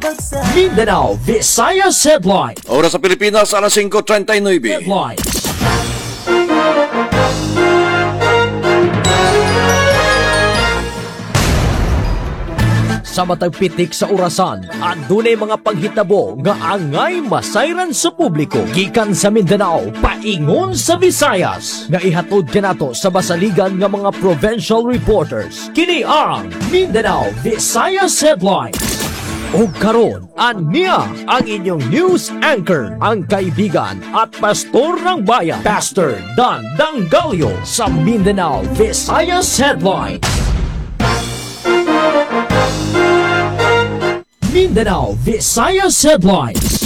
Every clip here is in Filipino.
Mindanao Visayas Headline. Oras sa Pilipinas, alas 5:39. Headline. Sa matag pitik sa orasan, adunay mga paghitabo nga angay masayran sa publiko. Gikan sa Mindanao, paingon sa Visayas. Nga ihatod kanato sa basaligan nga mga provincial reporters. Kini ang Mindanao Visayas Headline. O karon, ania ang inyong news anchor, ang kaibigan at pastor ng bayan, Pastor Dan Dangalio sa Mindanao Visayas Headline. Mindanao Visayas Headlines.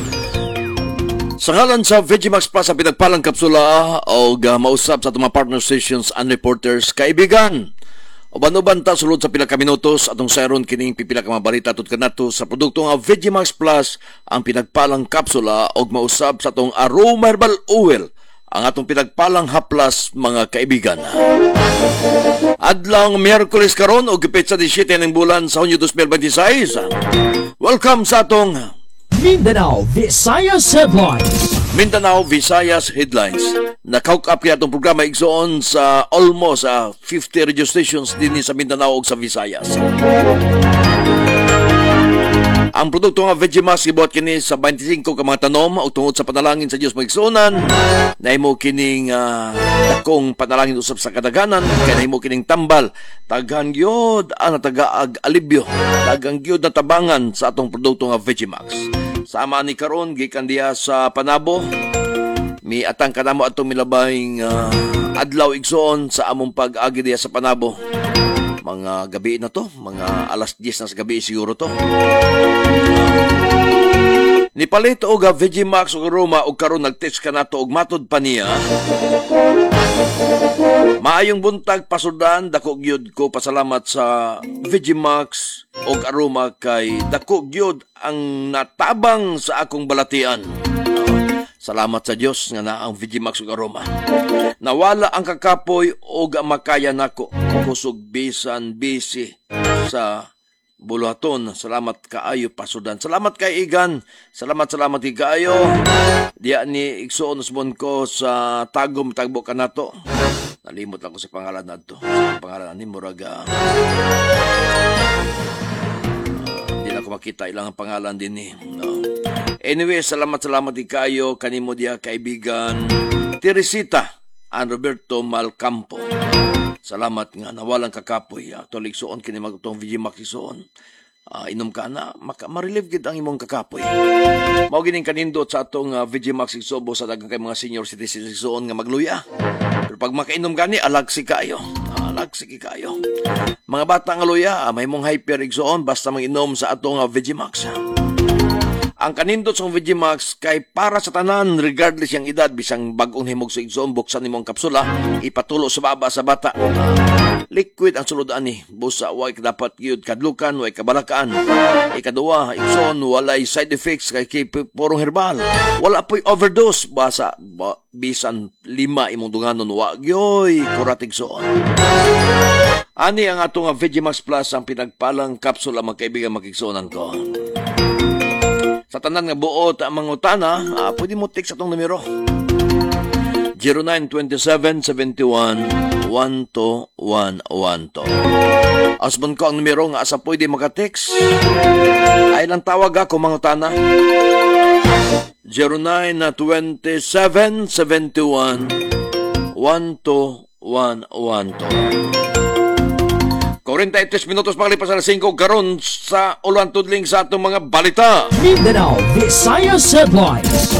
Sa ngalan sa Vegimax Plus sa pinagpalang kapsula o mausap sa itong mga partner stations and reporters, kaibigan. Uban-uban ta sulod sa pila ka minutos atong sayron kining pipila ka mga balita tut kanato sa produkto nga Vegimax Plus ang pinagpalang kapsula o mausap sa itong Aroma Herbal Oil, ang atong pinagpalang haplas mga kaibigan. Adlang Miyerkules karon o gipit sa 17 ng bulan sa Hunyo 2026. Welcome sa atong Mindanao Visayas Headlines. Mindanao Visayas Headlines. Nakahook up kaya itong programa igsoon sa almost 50 radio stations din sa Mindanao o sa Visayas. Ang produkto nga Vegimax ibuhat kini sa 25 ka mga tanom o tungod sa panalangin sa Dios magigsuonan. Nahimo kining dakong panalangin usab sa kadaghanan, kay nahimo kining tambal. Taghang gyud ang tagaag alibyo. Taghang gyud na tabangan sa atong produkto nga Vegimax. Sama ni karon gikan diha sa Panabo. Mi atang kanamo atong milabayng adlaw igsoon sa among pag-agi diha sa Panabo. Mga gabi na to, mga alas 10 na sa gabi siguro to. Nipalit og Vegimax og Aroma og karon nag-text ka nato og matod pa niya. Maayong buntag pasudan, dako gyud ko pasalamat sa Vegimax og Aroma kay dako gyud ang natabang sa akong balatian. Salamat sa Dios nga na ang Vegimax ug Aroma. Nawala ang kakapoy og makaya nako. Kusog bisan busy sa buluhaton. Salamat kaayo pasudan. Salamat kay Igan. Salamat kaayo. Diya ni igsuon usbon ko sa tagom tagbo kanato. Nalimot ako sa pangalan nato. Sa pangalan ni Muraga. Hindi na ko makita ilang ang pangalan din ni. No. Anyway, salamat di kayo kanimo diya kaibigan Teresita and Roberto Malcampo. Salamat nga nawalang kakapoy. Tulig suon kini magutong Vegimax suon. Inom ka na, ma-relieve gid ang imong kakapoy. Mao gining kanindot sa atong Vegimax igsubo sa daghang kay mga senior citizens suon nga magluya. Pero pag makainom gani alagsi kayo. Alagsi kayo. Mga bata nga luya, may mong hyper igsuon basta manginom sa atong Vegimax. Ang kanindot sa Vegimax kay para sa tanan regardless yang edad bisang bag-ong himog sa igsoon buksan nimong kapsula ipatulo sa baba sa bata. Liquid ang sulod ani busa way dapat gyud kadlukan way kabalakaan. Ikaduha igsoon walay side effects kay purong herbal. Wala po'y overdose basa bisan 5 imong dunganon wa gyoy kurat igsoon. Ani ang atong Vegimax Plus ang pinagpalang kapsula mga kaibigan magigsuonan ko. Sa tanan nga buot ang mga utana, pwede mo text atong numero. 0927-71-12112. Asbon ko ang numero nga asa pwede maka-text. Ay lang tawag ako mga utana. 0927-71-12112. 43 minutos makalipas sa 5 karon sa ulan tudling sa atong mga balita. Mindanao Visayas Headlines.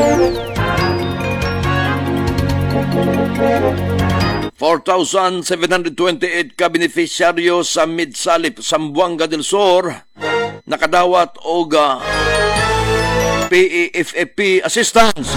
4,728 ka beneficiaryo sa Midsalip, Zamboanga del Sur nakadawat og PAFFP assistance.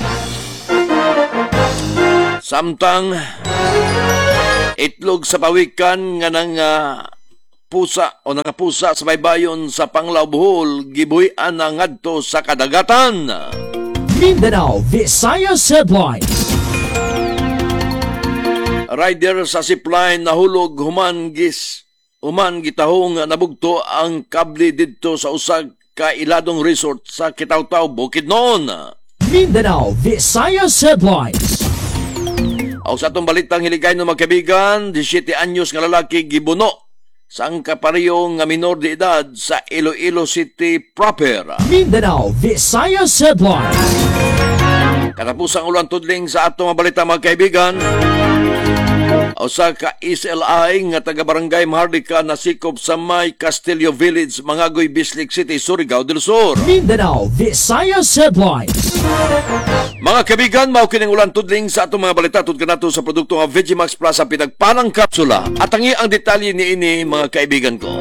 Samtang itlog sa pawikan nga nang pusa o nangapusa sa baybayon sa Panglao Bohol gibuhian na ngadto sa kadagatan. Mindanao Visayas Headlines. Rider sa zipline nahulog human Uman gitahong nabugto ang kable didto sa usag ka iladong resort sa Kitaw-Taw, Bukidnon. Mindanao Visayas Headlines. Aw sa atong balitang hiligay ng mga kaibigan, 17 anyos nga lalaki gibuno sa ang kapareho nga minor de edad sa Iloilo City proper. Mindanao Visayas Headlines. Katapusang ulan tudling sa atong mga balita mga kaibigan, usa ka SLI nga taga-barangay Mahardika nasikop sa May Castillo Village, Mangagoy, Bislig City, Surigao del Sur. Mindanao Visayas Headlines. Mga kaibigan, mao kining ulan tudling sa atong mga balita tud kanato sa produkto nga Vegimax Plus ang pinagpalang kapsula. At ang detalye niini mga kaibigan ko.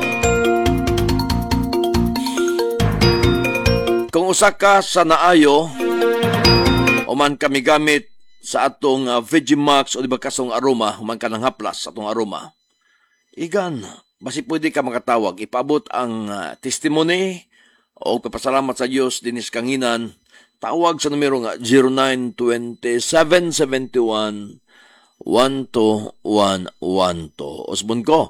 Kung usa ka sa naayo uman kami gamit sa atong Vegimax o di ba kasong aroma, human ka ng haplas sa atong aroma. Igan, basi pwede ka makatawag, ipaabot ang testimony o papasalamat sa Diyos dinis kanginan. Tawag sa numero nga 092771 12112. Osbon ko,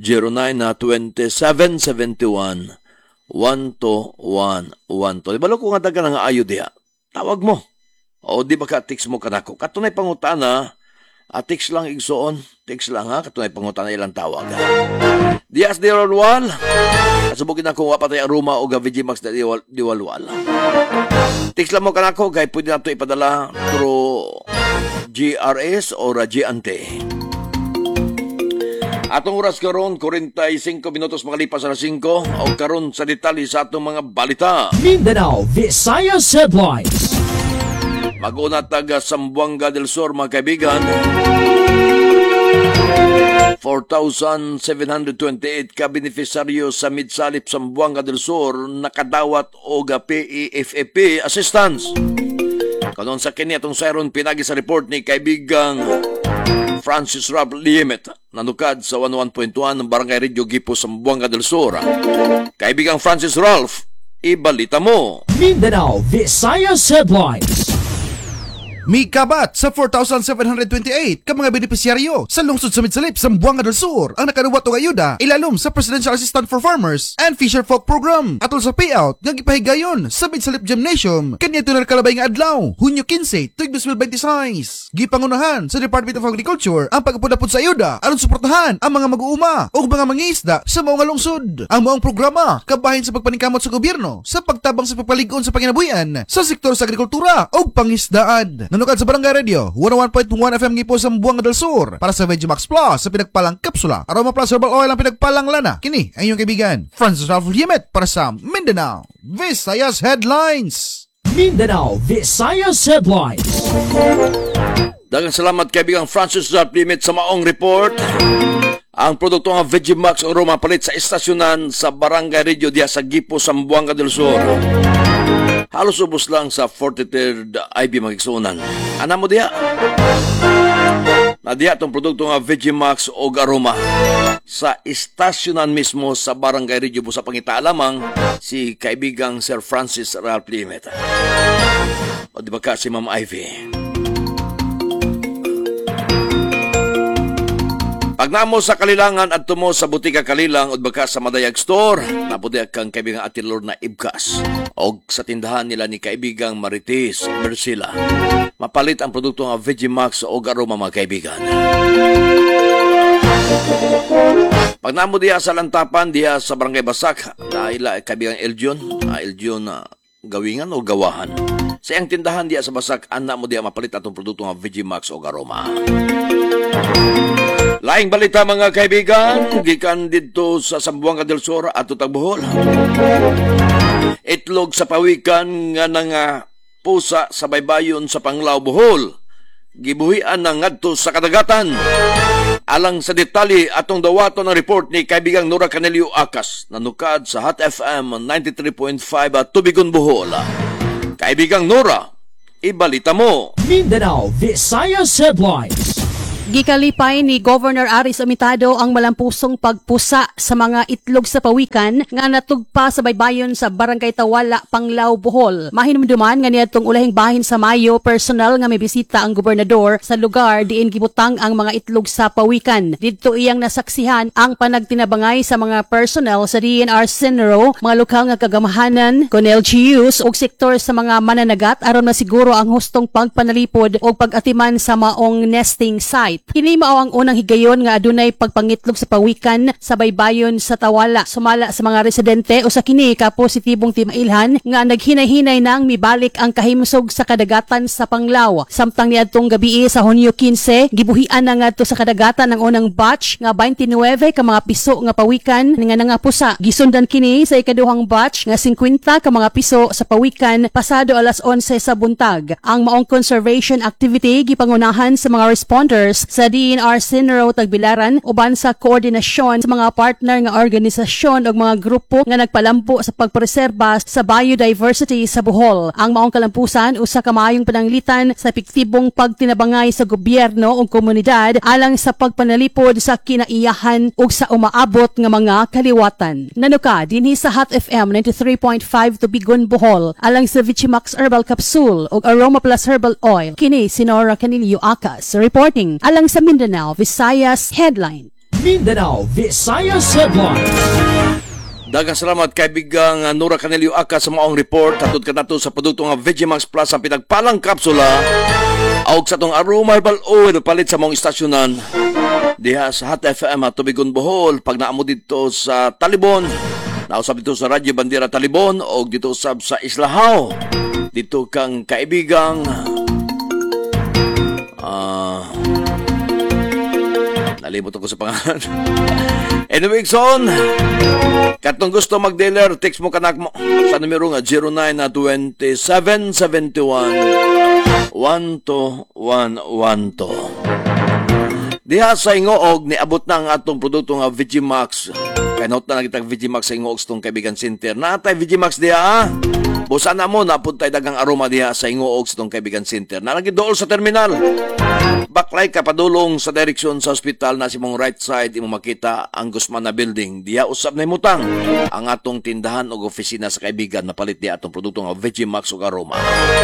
092771 12112. Di ba ko nga daga nga ayo diha? Tawag mo. O di ba ka-text mo kanako? Katunay pangutana, text lang igsoon. Text lang ha, katunay pangutana ilang tawag. Dias di walwal. Kasubukin ako nga patay aroma o Vegimax na diwalwal. Text lang mo kanako, kaya pwede na ito ipadala through GRS o Rajiante. Atong oras karon 45 minutos makalipas sa 5 o karon sa detalye sa atong mga balita. Mindanao Visayas Headlines. Mag-una taga Zamboanga del Sur mga kaibigan. 4,728 ka beneficiaryo sa Midsalip Zamboanga del Sur nakadawat og PEFFP assistance. Kanon sa kini atong sayron pinagi sa report ni kaibigang Francis Ralph Liemet nanukad sa 11.1 ng Barangay Radio Gipo Zamboanga del Sur. Kaibigang Francis Ralph, ibalita mo. Mindanao Visayas Headlines. May kabat sa 4,728 ka mga benepisyaryo sa lungsod sa Midsalip, Zamboanga del Sur ang nakaduwat og ayuda ilalom sa Presidential Assistance for Farmers and Fisher Folk Program atol sa payout nga gipahigayon sa Midsalip Gymnasium kaniadto na kalabay nga adlaw Hunyo 15 tuig 2026. Gipangunahan sa Department of Agriculture ang pagpudapod sa ayuda aron suportahan ang mga mag-uuma o mga mangingisda sa mga lungsod. Ang maong programa kabahin sa pagpaningkamot sa gobyerno sa pagtabang sa pagpalig-on sa panginabuhian sa sektor sa agrikultura o pangisdaan. Nanukad sa Barangay Radio 101.1 FM Gipo sa Zamboanga del Sur para sa Vegimax Plus sa pinagpalang kapsula. Aroma Plus Herbal Oil ang pinagpalang lana. Kini ang iyong kaibigan Francis Ralph Liemet para sa Mindanao Visayas Headlines. Mindanao Visayas Headlines. Daghang salamat kaibigang Francis Ralph Liemet sa maong report. Ang produkto ng Vegimax Aroma palit sa istasyonan sa Barangay Radio diya sa Gipo, Zamboanga del Sur. Halos ubos lang sa 43rd IB magigsunan. Ana mo diya? Na diya itong produkto ng Vegimax o Aroma sa istasyonan mismo sa Barangay Radio sa pangita lamang si kaibigang Sir Francis Ralph Liemet. O di ba ka si Ma'am Ivy? Pag namo sa Kalilangan at tumo sa Butika Kalilang o baka sa Madayag Store, napudiak kang kaibigang Atilor na Ibkas o sa tindahan nila ni kaibigang Marites Bersila. Mapalit ang produkto ng Vegimax o Aroma mga kaibigan. Pag namo diya sa Lantapan, diya sa Barangay Basak, na ila kaibigang Eljon gawingan o gawahan. Sa iyang tindahan diya sa Basak, anak mo diya mapalit atong produkto ng Vegimax o Aroma. Laing balita mga kaibigan, gikan dito sa Zamboanga del Sur at Tagbohol. Itlog sa pawikan nga pusa sa baybayon sa Panglao, Bohol. Gibuhian na ngadto sa kadagatan. Alang sa detalye atong dawato ng report ni kaibigang Nora Canelio Akas, nanukad sa Hot FM 93.5 at Tubigon, Bohol. Kaibigang Nora, ibalita mo. Mindanao Visayas Headlines. Gikalipay ni Governor Aris Amitado ang malampusong pagpusa sa mga itlog sa pawikan nga natugpa sa baybayon sa Barangay Tawala, Panglao, Bohol. Mahinumduman nga niadtong ulahing bahin sa Mayo, personal nga may bisita ang gobernador sa lugar diin gibutang ang mga itlog sa pawikan. Didto iyang nasaksihan ang panagtinabangay sa mga personnel sa DNR Senro, mga lokal nga kagamahanan, kon LGUs ug sektor sa mga mananagat aron masiguro ang hustong pagpanalipod o pag-atiman sa maong nesting site. Kini mao ang unang higayon nga adunay pagpangitlog sa pawikan sa baybayon sa Tawala. Sumala sa mga residente o sa kini ka positibong timailhan nga naghinay-hinay nang mibalik ang kahimsog sa kadagatan sa Panglao. Samtang niadtong gabi sa Hunyo 15, gibuhian na ngadto sa kadagatan ang unang batch nga 29 ka mga piso nga pawikan nga nangapusa. Gisundan kini sa ikaduhang batch nga 50 ka mga piso sa pawikan pasado alas 11 sa buntag. Ang maong conservation activity gipangunahan sa mga responders sa DNR Senro Tagbilaran uban sa koordinasyon sa mga partner nga organisasyon o mga grupo nga nagpalampo sa pagpreserba sa biodiversity sa Bohol. Ang maong kalampusan usa ka maayong pananglitan sa epektibong pagtinabangay sa gobyerno o komunidad alang sa pagpanalipod sa kinaiyahan ug sa umaabot nga mga kaliwatan. Nanuka dinhi sa Hot FM 93.5 Tubigon, Bohol alang sa Vichimax Herbal Capsule ug Aroma Plus Herbal Oil. Kini si Nora Canilio Acas reporting alang sa Mindanao, Visayas Headline. Mindanao Visayas Headline. Daghang salamat kaibigang Nora Canelio Aka sa maong report. Hatod ka nato sa produkto nga Vegimax Plus ang pinagpalang kapsula aug sa tong Aroma Herbal Oil palit sa maong istasyonan diha sa Hot FM at Tubigon, Bohol. Pag naamo dito sa Talibon, nausab dito sa Radyo Bandera Talibon o dito sa Islahao, dito kang kaibigang nalimot ako sa pangalan. Anyway, son, katong gusto mag-dealer, text mo kanak mo sa numero nga 0927711212. Diha sa Ingoog, niabot na ang atong produkto nga Vegimax. Kaya note na nakita Vegimax sa Ingoog itong kaibigan center. Natay Vegimax diha, busa na mo, napuntay dagang aroma diha sa Ingoog itong kaibigan center. Nalagidool sa terminal. Baklay ka padulong sa direksyon sa ospital na si mong right side, imo makita ang Guzman na building. Diha usab na imutang ang atong tindahan o opisina sa kaibigan na palit diha atong produkto nga Vegimax ug aroma.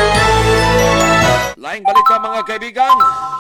Laing balita mga kaibigan.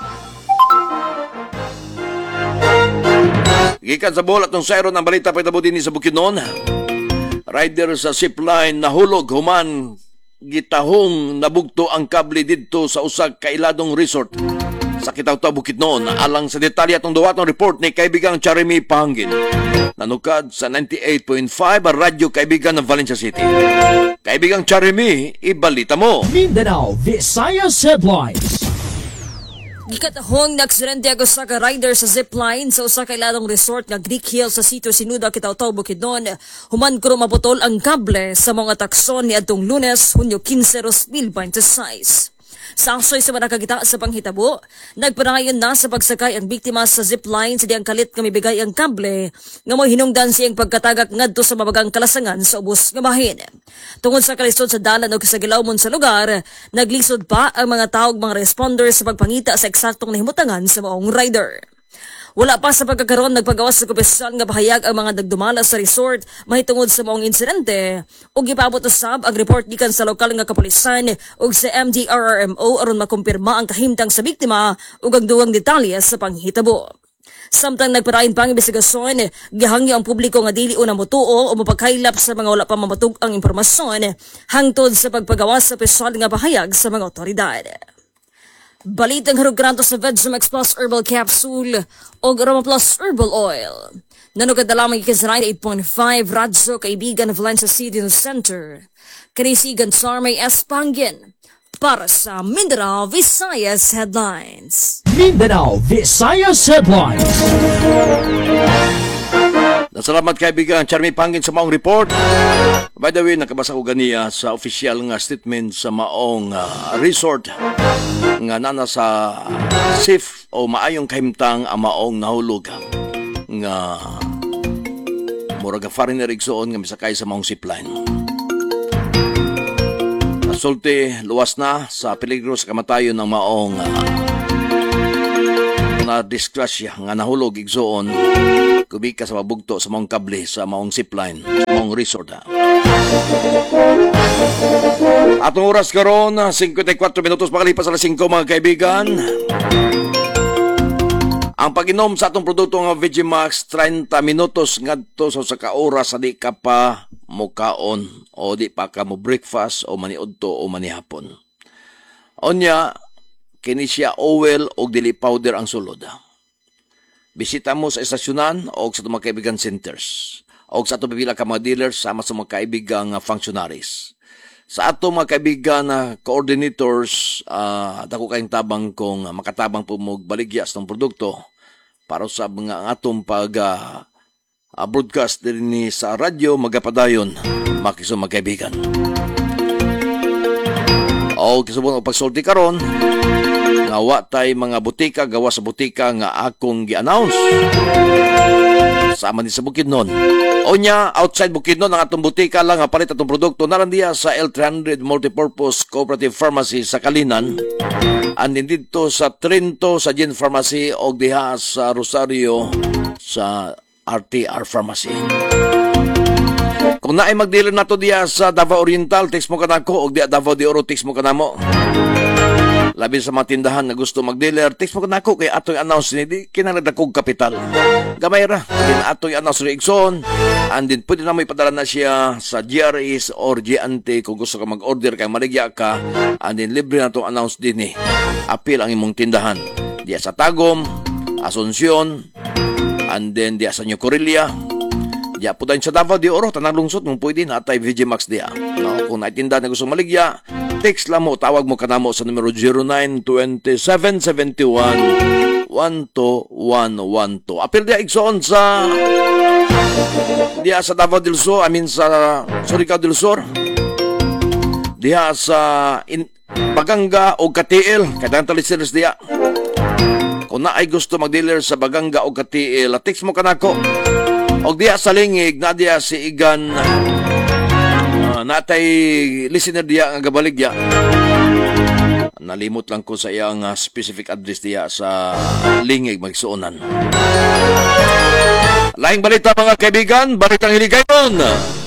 Gikan sa Bohol atong sayron ang balita pagtabo din sa Bukidnon. Rider sa zipline nahulog human gitahong nabugto ang kable didto sa usag kailadong resort sa Kitaw-Taw, Bukidnon. Alang sa detalye atong duwatong report ni kaibigang Charemy Pahangin. Nanukad sa 98.5 ang radyo kaibigan ng Valencia City. Kaibigang Charemy, ibalita mo. Mindanao Visayas Headlines. Gikatahong nagsurrende ako sa ka-rider sa zipline sa usa ka iladong resort nga Greek Hill sa Sitio Sinuda, Kitaw-Taw, Bukidnon. Human kuro maputol ang kable sa mga takson ni adtong Lunes, Hunyo 15, 2026. Sangsoy sa manakagita sa panghitabo, nagpanayon na sa pagsakay ang biktima sa zipline sa diyang kalit nga mibigay ang kable nga mo hinungdan siyang pagkatagak ngadto sa mabagang kalasangan sa ubos nga bahin. Tungod sa kalisod sa dalan o kasagilawmon sa lugar, naglisod pa ang mga tawag mga responders sa pagpangita sa eksaktong nahimutangan sa maong rider. Wala pa sa pagkakaroon nagpagawas sa opisyal nga bahayag ang mga nagdumala sa resort mahitungod sa maong insidente ug gipabot usab ang report gikan sa lokal nga kapulisan ug sa MDRRMO aron makumpirma ang kahimtang sa biktima ug ang duwang detalye sa panghitabo. Samtang nagparayon pang investigasyon, gihangyo ang publiko nga dili una motuo o mapagkailap sa mga wala pa mamatug ang impormasyon hangtod sa pagpagawas sa opisyal nga bahayag sa mga otoridad. Balitang harugranto sa Vegimax Plus Herbal Capsule o Aroma Plus Herbal Oil. Nanukad na lamang ikin sa 98.5 Radyo Kaibigan of Valencia City Center. Kanisigan Charmy S. Pangin para sa Mindanao Visayas Headlines. Mindanao Visayas Headlines. Salamat kaibigan Charmy Pangin sa maong report. By the way, nakabasa ko ganiya sa official nga statement sa maong resort nga nana sa safe o maayong kahimtang ang maong nahulog nga murag foreigner igsoon nga misakay sa maong zipline. Nasulti luwas na sa peligro sa kamatayon ng maong na disgrasya nga nahulog igsoon kubika sa mabugto sa maong kable sa maong zipline sa maong resort. Atong oras karon 54 minutos makalipas alas 5 mga kaibigan. Ang pag-inom sa atong produkto nga Vegimax 30 minutos ngadto sa ka oras sa di ka pa mukaon o di pa ka mo breakfast o maniudto o manihapon. Onya kini siya oil o dili powder ang sulod. Bisita mo sa estasyonan o sa mga kaibigan centers o sa atong pipila ka mga dealers sama sa mga kaibigan functionaries. Sa ato mga kaibigan na coordinators, dako kayong tabang kung makatabang po mo baligya sa itong produkto para sa mga atong broadcast din sa radyo, magapadayon, makiso mga kaibigan. O kisubon o pagsulti karon nga wa tay mga butika, gawa sa butika nga akong gi-announce. Sama ni sa Bukidnon. O nya, outside Bukidnon, ang atong butika lang, palit atong produkto, narandiya sa L300 Multipurpose Cooperative Pharmacy sa Kalinan. Andin dito sa Trinto, sa Gin Pharmacy, o diha sa Rosario, sa RTR Pharmacy. Kung naay mag-dealer na to diya sa Davao Oriental, text mo ka na ko, o diya Davao de Oro, text mo ka na mo. Labi sa mga tindahan na gusto mag-dealer, text mo ka na ko, kaya ato'y announce ni di kinalagdakog kapital. Gamay ra, din ato'y announce ni Ikson, and then pwede na mo ipadala na siya sa GRS or GNT kung gusto ka mag-order kay maligya ka, and then libre na itong announce din eh. Apil ang imong tindahan. Diya sa Tagum, Asuncion, and then diya sa New Corilla, diya po tayo sa Davao de Oro, tanang lungsod, kung pwede na tayo Vegimax diya. No? Kung naitinda na gusto maligya, text lang mo, tawag mo kanamo sa numero 0927711212. Apil diya Ikson sa diya sa Davao del Sur, sa Surigao del Sur, diya sa Baganga o Katiil, kadang talisteres diya. Kung na ay gusto mag-dealer sa Baganga o Katiil, text mo kanako. Og diya sa Lingig, na diya si Igan, natay listener diya nga gabaligya. Nalimot lang ko sa iyang specific address diya sa Lingig, magsuonan. Laing balita mga kaibigan, balitang hiligayon.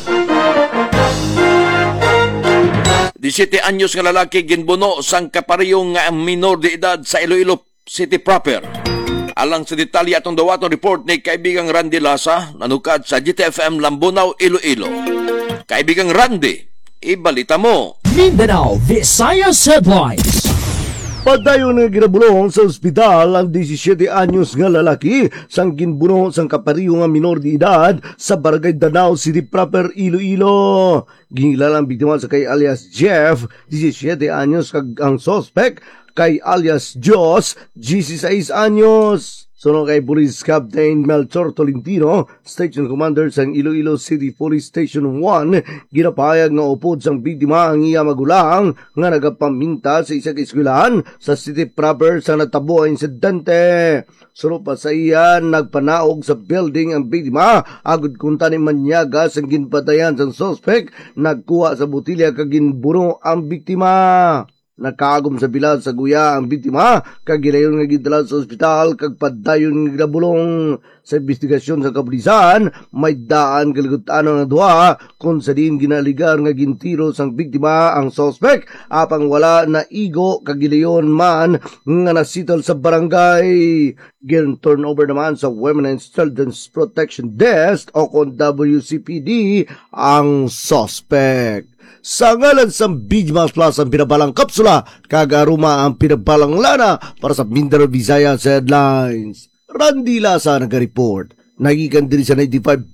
17 anyos nga lalaki ginbuno sang kaparehong nga minor de edad sa Iloilo City proper. Alang sa detalye atong dawatong report ni kaibigang Randy Lasa, nanukad sa GTFM Lambunaw, Iloilo. Kaibigang Randy, ibalita mo. Mindanao Visayas Headlines. Padayon nga ginabulong sa ospital ang 17 anyos nga lalaki sang ginbuno sang kapariyo nga minor de edad sa Barangay Danao City proper, Iloilo. Gingilalang biktima sa kay alias Jeff, 17 anyos, kag ang suspect kay alias Jos, 16 anyos. Sunod kay Police Captain Melchor Tolentino, Station Commander sang Iloilo City Police Station 1, ginapayag nga upod sang biktima ang iya magulang nga nagapaminta sa isang eskwelahan sa city proper sa natabo ang insidente. Sunod pa sa iya, nagpanaog sa building ang biktima, agud kunta ni manyaga sang ginpatayan sang suspect, nagkuha sa botilya kag ginbuno ang biktima. Nakagom sa bilad sa guya ang biktima, kag gilayon nga gidala sa ospital, kag padayon nga bulong sa investigasyon sa kapulisan. May daan kaligut-an nga duha kung sa din ginaligar nga gintiro sang biktima ang suspect, apang wala na igo kag gilayon man nga nasitol sa barangay. Turn over naman sa Women and Children's Protection Desk o kung WCPD ang suspect. Sa ngalan sa Vegimax Plus ang pinabalang kapsula, kagaruma ang pinabalang lana para sa Mindanao Visayas Headlines. Randy Lasa nag-report. Nagikan din sa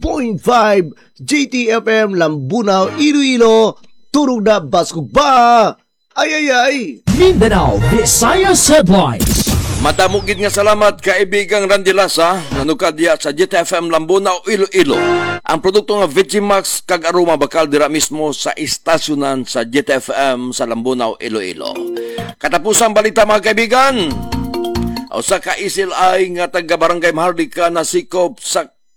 95.5 JTFM Lambunaw, Iloilo. Turog na baskog ba? Ay! Mindanao Visayas Headlines. Madamugid nga salamat kaibigang Randy Lasa, nanukad diya sa GTFM Lambunaw, Iloilo. Ang produkto nga Vegimax kag aroma bakal dira mismo sa istasyonan sa GTFM sa Lambunaw, Iloilo. Katapusang balita mga kaibigan. O sa kaisil ay nga taga Barangay Mahardika na sikop sa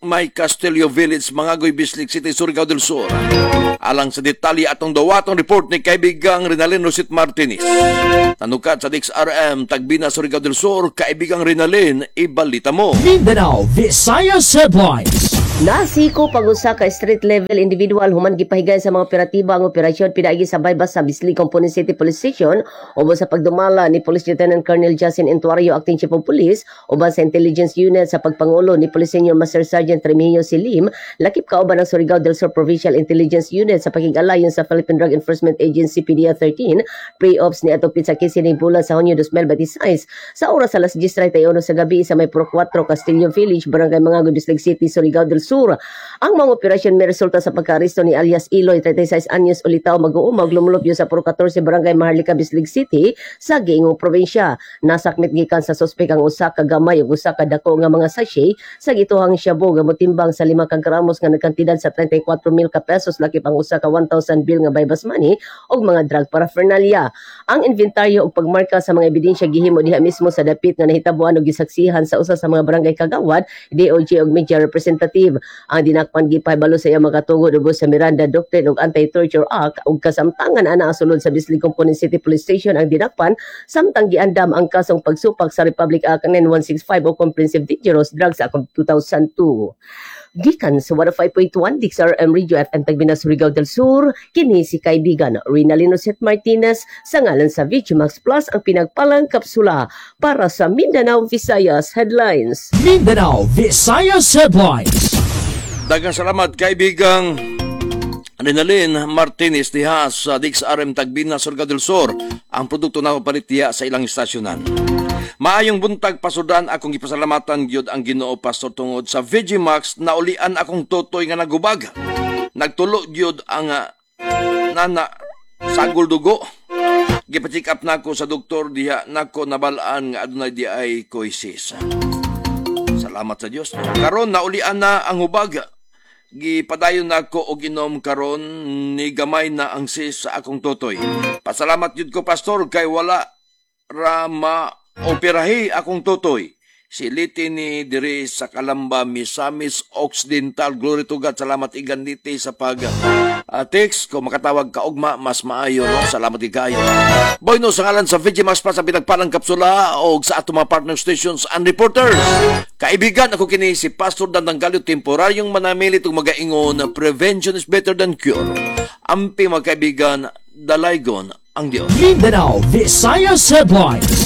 May Castillo Village, Mangagoy, Bislig City, Surigao del Sur. Alang sa detalye atong dawatong report ni kaibigang Rinalyn Rosit Martinez. Tanukat sa DXRM, Tagbina, Surigao del Sur, kaibigang Rinalyn, ibalita mo. Mindanao Visayas Headlines. Nasiko pag-usa ka street level individual human gipahigay sa mga operatiba ang operasyon pinaagi sa bypass sa Bislig Component City Police Station uban sa pagdumala ni Police Lieutenant Colonel Justin Entuario, Acting Chief of Police, uban sa Intelligence Unit sa pagpangulo ni Police Senior Master Sergeant Remigio Silim, lakip kauban ng Surigao del Sur Provincial Intelligence Unit sa pakig-alayon sa Philippine Drug Enforcement Agency PDEA 13 pre-ops ni atupit sa kisining bulan sa Hunyo 2026 sa oras alas 10:31 sa gabi sa may Pro 4 Castillo Village, Barangay Mangagoy, Bislig City, Surigao del Sur. Ang mga operasyon may resulta sa pagka-aresto ni alias Iloy, 36 anyos, ulitaw mag-uumag lumulupyo sa Pro 14 Barangay Maharlika, Bislig City sa Giingong Probinsya. Nasakmit gikan sa suspek ang usa ka gamay ug usa ka dako nga mga sachet sa gituhang shabu nga motimbang sa 5 ka gramos nga nagkantidad sa 34,000 ka pesos, lakip ang usa ka 1,000 bill nga bypass money ug mga drug paraphernalia. Ang inventaryo ug pagmarka sa mga ebidensya gihimo diha mismo sa dapit nga nahitabuan ug gisaksihan sa usa sa mga barangay kagawad, DOJ ug media representative. Ang dinakpan gipahibalo sa iya makatungod ubos sa Miranda Doctrine ug Anti-Torture Act ug kasamtangan ana sulod sa Bislig Component City Police Station ang dinakpan samtang giandam ang kasong pagsupak sa Republic Act 9165 o Comprehensive Dangerous Drugs Act of 2002. Gikan sa 105.1 DXRM Radio FM Tagbina, Surigao del Sur, kini si kaibigan Rinalyn Rosit Martinez sa ngalan sa VGMax Plus ang pinagpalang kapsula para sa Mindanao Visayas Headlines. Mindanao Visayas Headlines. Daghang salamat kaibigang Rinalyn Martinez diha sa DXRM Tagbina, Surigao del Sur. Ang produkto na palit sa ilang istasyonan. Maayong buntag pasudan akong ipasalamatan gyud ang Ginoo Pastor tungod sa VGMax na ulian akong tutoy nga nagubag. Nagtulo gyud ang nana sagol dugo. Gipa-check up nako sa doktor diha nako nabalaan nga adunay di ay koisis. Salamat sa Dios. Karon naulian na ang hubag. Gipadayon nako og inom karon ni gamay na ang sis sa akong tutoy. Pasalamat gyud ko pastor kay wala ra operahi akong tutoy. Siliti ni diri sa Kalamba, Misamis Occidental. Glory to God. Salamat iganditi sa text. Kung makatawag ka ugma, mas maayo, no? Salamat igayo. Boy, no, sa ngalan sa VGMax pa sa pinagpalang kapsula o sa ato mga partner stations and reporters. Kaibigan, ako kini si Pastor Dandang Galyo, temporaryong manamilit ug magaingon, prevention is better than cure. Ampi mga kaibigan, dalaygon ang Diyos. Mindanao Visayas Headlines.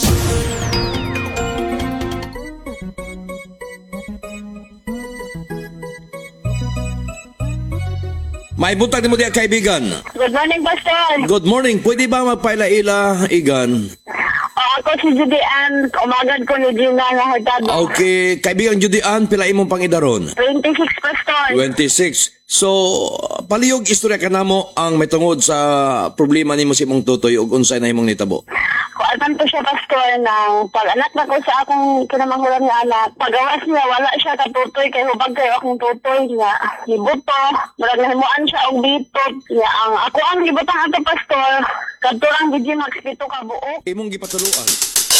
May buntag ni mo diya kaibigan. Good morning, Pastor. Good morning. Pwede ba magpaila-ila, Igan? Ako si Judy Ann. Umagad ko ni Gina na hagad. Okay. Kaibigan Judy Ann, pila imong pangidaron? 26, Pastor. 26. So, palihog istorya ka namo ang may tungod sa problema nimo si imong tutoy ug unsay na imong nitabo. Kualpan ko siya, Pastor, ng pag-anak na ko sa akong kinamanghulan nga anak. Pagawas niya, wala siya katutoy kay hubag kayo akong tutoy niya. Libuto, marag nahimuan siya og bitot. Niya ang ako ang libutang ato, Pastor. Kadto ang VGMax pito ka buok. Imong gipatuluan.